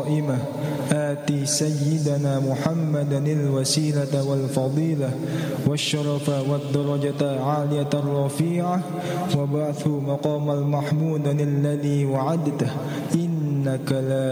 قائمة آت سيدنا محمدا الوسيلة والفضيلة والشرف والدرجة العالية الرفيعة وابعثه مقام المحمود الذي وعدته إنك لا